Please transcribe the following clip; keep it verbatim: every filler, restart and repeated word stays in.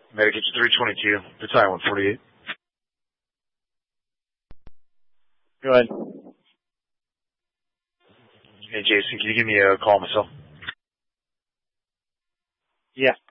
Medic, it's three twenty-two, battalion one forty-eight. Go ahead. Hey, Jason, can you give me a call myself? Yeah.